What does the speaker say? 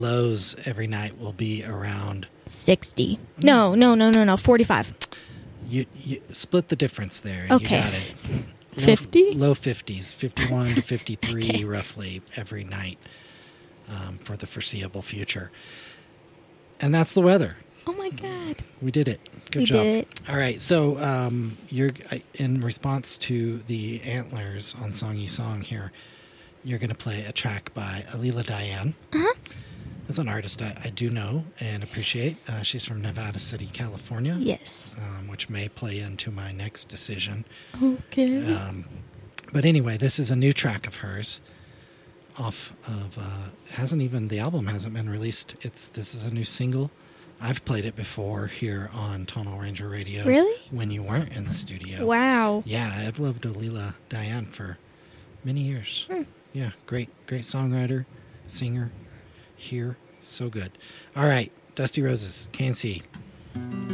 lows every night will be around 60. No, 45. you split the difference there. And Okay. You got it. 50? Low 50s, 51 to 53 roughly every night for the foreseeable future. And that's the weather. Oh my God. We did it. Good We job. did it. All right. So you're in response to the Antlers on Songy Song here, you're going to play a track by Alila Diane. Uh-huh. That's an artist I do know and appreciate. She's from Nevada City, California. Yes. Which may play into my next decision. Okay. But anyway, this is a new track of hers. Off of the album hasn't been released. This is a new single. I've played it before here on Tonal Ranger Radio. Really? When you weren't in the studio. Wow. Yeah, I've loved Alila Diane for many years. Yeah, great songwriter, singer. Here, so good. All right, Dusty Roses, Can't See.